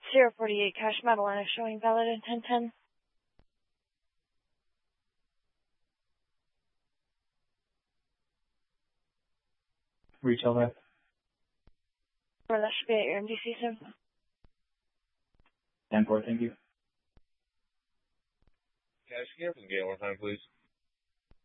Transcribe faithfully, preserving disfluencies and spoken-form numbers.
zero forty-eight cash Madalena showing valid in ten ten. Retail that. Or that should be at your M D C soon. ten four, thank you. Cash, can you open the gate one more time, please?